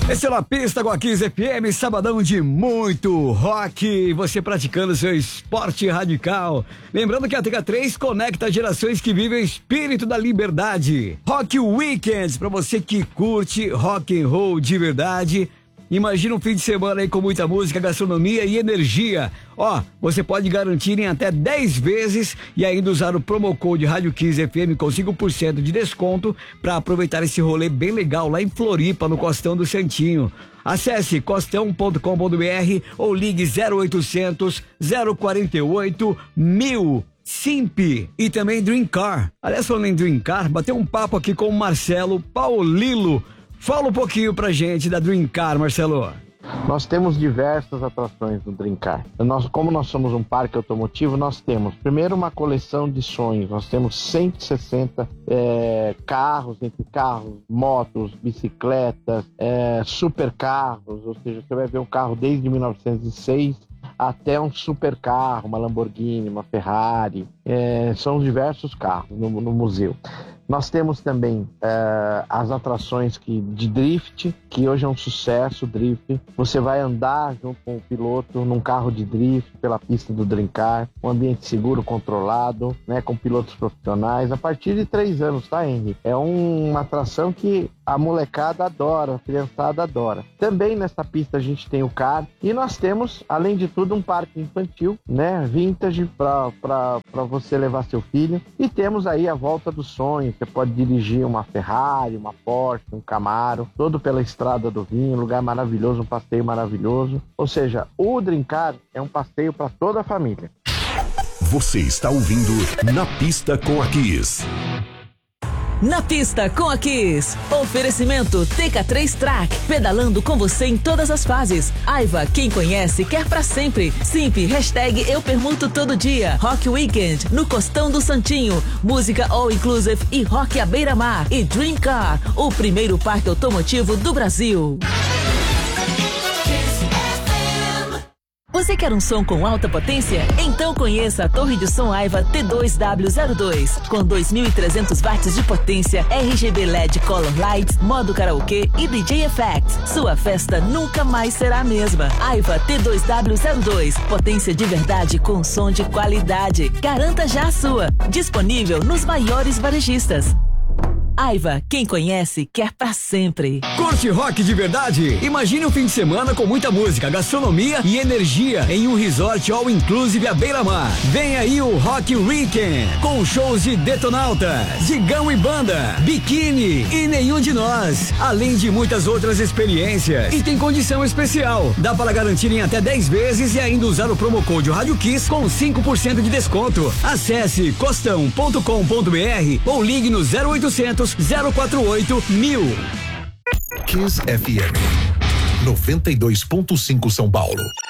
Esse é Na Pista com a Kiss FM, sabadão de muito rock, você praticando seu esporte radical. Lembrando que a TK3 conecta gerações que vivem o espírito da liberdade. Rock Weekends, pra você que curte rock and roll de verdade. Imagina um fim de semana aí com muita música, gastronomia e energia. Ó, você pode garantir em até 10 vezes e ainda usar o promo code Rádio Kiss FM com 5% de desconto para aproveitar esse rolê bem legal lá em Floripa, no Costão do Santinho. Acesse costão.com.br ou ligue 0800 048 1000. Simp e também Dream Car. Aliás, falando em Dream Car, bateu um papo aqui com o Marcelo Paulilo. Fala um pouquinho pra gente da Dream Car, Marcelo. Nós temos diversas atrações no Dream Car. Como nós somos um parque automotivo, nós temos primeiro uma coleção de sonhos. Nós temos 160 carros, entre carros, motos, bicicletas, supercarros, ou seja, você vai ver um carro desde 1906 até um supercarro, uma Lamborghini, uma Ferrari. São diversos carros no museu. Nós temos também as atrações de drift, que hoje é um sucesso, o drift. Você vai andar junto com o piloto num carro de drift pela pista do Dream Car, um ambiente seguro, controlado, né, com pilotos profissionais. A partir de 3 anos, tá, Henry? É uma atração que a molecada adora, a criançada adora. Também nessa pista a gente tem o car e nós temos, além de tudo, um parque infantil, né, vintage para você levar seu filho. E temos aí a Volta dos Sonhos. Você pode dirigir uma Ferrari, uma Porsche, um Camaro, todo pela Estrada do Vinho, um lugar maravilhoso, um passeio maravilhoso. Ou seja, o Dream Car é um passeio para toda a família. Você está ouvindo Na Pista com a Kiss. Na Pista com a Kiss. Oferecimento TK3 Track. Pedalando com você em todas as fases. Aiva, quem conhece, quer pra sempre. Simp, hashtag eu permuto todo dia. Rock Weekend, no Costão do Santinho. Música all inclusive e rock à beira-mar. E Dream Car, o primeiro parque automotivo do Brasil. Você quer um som com alta potência? Então conheça a torre de som Aiva T2W02 com 2.300 watts de potência, RGB LED Color Lights, modo karaokê e DJ Effects. Sua festa nunca mais será a mesma. Aiva T2W02, potência de verdade com som de qualidade. Garanta já a sua. Disponível nos maiores varejistas. Aiva, quem conhece, quer pra sempre. Curte rock de verdade? Imagine um fim de semana com muita música, gastronomia e energia em um resort all inclusive à beira-mar. Vem aí o Rock Weekend, com shows de Detonautas, Digão e Banda, Biquíni e Nenhum de Nós, além de muitas outras experiências. E tem condição especial, dá para garantir em até 10 vezes e ainda usar o promo code Rádio Kiss com 5% de desconto. Acesse costão.com.br ou ligue no 0800 048 1000. Kiss FM 92.5 São Paulo.